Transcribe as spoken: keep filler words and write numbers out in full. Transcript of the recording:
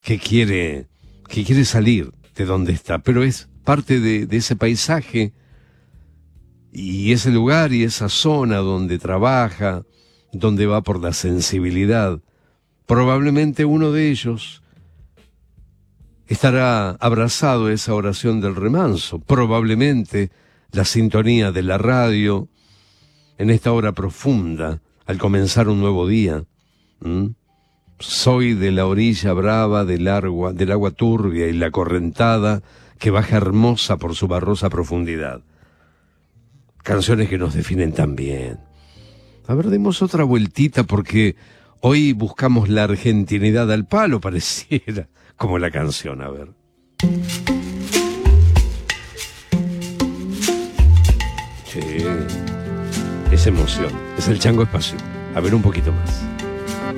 que quiere, que quiere salir de donde está, pero es parte de, de ese paisaje y ese lugar y esa zona donde trabaja, donde va por la sensibilidad. Probablemente uno de ellos estará abrazado a esa oración del remanso, probablemente la sintonía de la radio en esta hora profunda, al comenzar un nuevo día. ¿Mm? Soy de la orilla brava del agua, del agua turbia y la correntada que baja hermosa por su barrosa profundidad. Canciones que nos definen tan bien. A ver, demos otra vueltita porque hoy buscamos la argentinidad al palo, pareciera, como la canción, a ver. Sí, es emoción, es el Chango Espacio. A ver un poquito más.